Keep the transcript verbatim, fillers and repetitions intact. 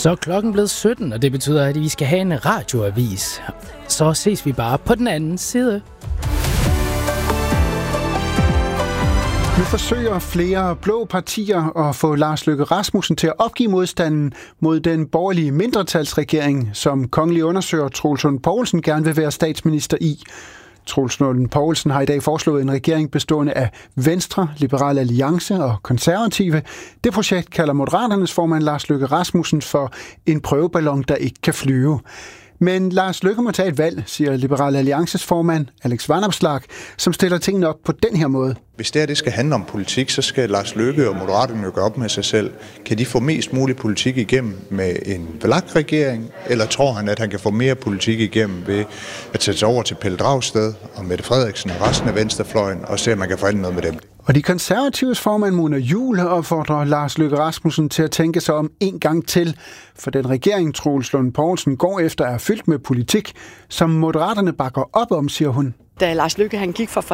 Så er klokken blevet sytten, og det betyder, at vi skal have en radioavis. Så ses vi bare på den anden side. Nu forsøger flere blå partier at få Lars Løkke Rasmussen til at opgive modstanden mod den borgerlige mindretalsregering, som kongelig undersøger Troels Lund Poulsen gerne vil være statsminister i. Troels Lund Poulsen har i dag foreslået en regering bestående af Venstre, Liberal Alliance og Konservative. Det projekt kalder Moderaternes formand Lars Løkke Rasmussen for en prøveballon, der ikke kan flyve. Men Lars Løkke må tage et valg, siger Liberal Alliances formand Alex Vanopslagh, som stiller tingene op på den her måde. Hvis det her det skal handle om politik, så skal Lars Løkke og Moderaterne gøre op med sig selv. Kan de få mest mulig politik igennem med en V L A K-regering, eller tror han, at han kan få mere politik igennem ved at sætte sig over til Pelle Dragsted og Mette Frederiksen og resten af venstrefløjen, og se, at man kan forhandle noget med dem? Og de konservatives formand Mona Juul opfordrer Lars Løkke Rasmussen til at tænke sig om en gang til, for den regering, Troels Lund Poulsen går efter, er fyldt med politik, som Moderaterne bakker op om, siger hun. Da Lars Løkke han gik fra